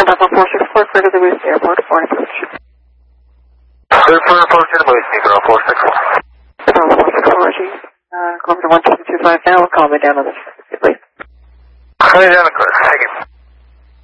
Papa 464, clear to the Moose Airport, 4 approach. Clear for approach to the Moose, Negro 464. Papa 464, Roger. Kilometer 1225 now, we'll call me down on this, please. Clear down the clear, thank you.